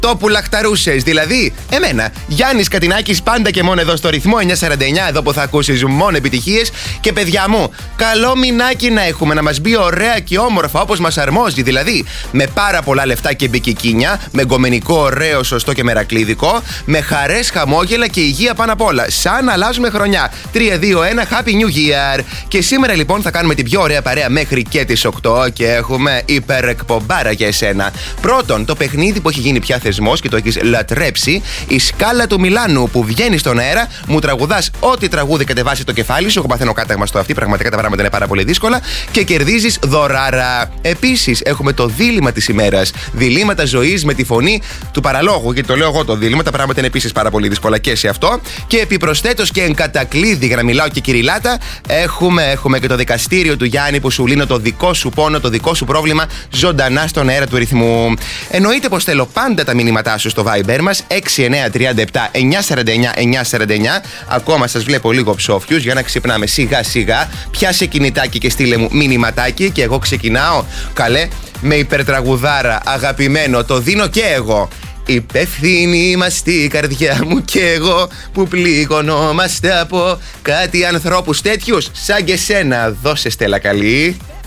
Το που λαχταρούσες, δηλαδή εμένα, Γιάννης Κατινάκης, πάντα και μόνο εδώ στο ρυθμό 949, εδώ που θα ακούσεις μόνο επιτυχίες. Και παιδιά μου, καλό μηνάκι να έχουμε, να μας μπει ωραία και όμορφα όπως μας αρμόζει, δηλαδή με πάρα πολλά λεφτά και μπικικίνια, με γκομενικό ωραίο, σωστό και μερακλίδικο, με χαρές, χαμόγελα και υγεία πάνω απ' όλα. Σαν να αλλάζουμε χρονιά. 3, 2, 1, Happy New Year! Και σήμερα λοιπόν θα κάνουμε την πιο ωραία παρέα μέχρι και τις 8 και έχουμε υπερεκπομπάρα για εσένα. Πρώτον, το παιχνίδι που έχει γίνει πια θεσμός και το έχεις λατρέψει, η σκάλα του Μιλάνου που βγαίνει στον αέρα, μου τραγουδάς ό,τι τραγούδι κατεβάσει το κεφάλι σου. Έχω παθαίνω κάταγμα στο αυτή, πραγματικά τα πράγματα είναι πάρα πολύ δύσκολα και κερδίζεις δωράρα. Επίσης, έχουμε το δίλημμα της ημέρας. Διλήμματα ζωής με τη φωνή του παραλόγου. Γιατί το λέω εγώ το δίλημμα, τα πράγματα είναι επίσης πάρα πολύ δύσκολα και σε αυτό. Και επιπροσθέτως και εν κατακλείδη, για να μιλάω και κυριλάτα, έχουμε και το δικαστήριο του Γιάννη που σου λύνω το δικό σου πόνο, το δικό σου πρόβλημα ζωντανά στον αέρα του ρυθμού. Εννοείται πως θέλω πάντα τα μηνύματά σου στο Viber μας 6937 949 949. Ακόμα σας βλέπω λίγο ψόφιους για να ξυπνάμε σιγά σιγά. Πιάσε κινητάκι και στείλε μου μηνυματάκι και εγώ ξεκινάω. Καλέ, με υπερτραγουδάρα, αγαπημένο, το δίνω και εγώ. Υπεύθυνοι είμαστε η καρδιά μου και εγώ που πληγωνόμαστε από κάτι ανθρώπους τέτοιους σαν και σένα. Δώσε Στέλλα καλή.